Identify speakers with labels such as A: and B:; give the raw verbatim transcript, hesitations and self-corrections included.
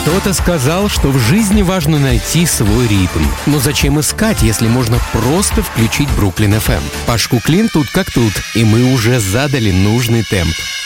A: Кто-то сказал, что в жизни важно найти свой ритм. Но зачем искать, если можно просто включить Бруклин эф эм? Паш Куклин тут как тут, и мы уже задали нужный темп.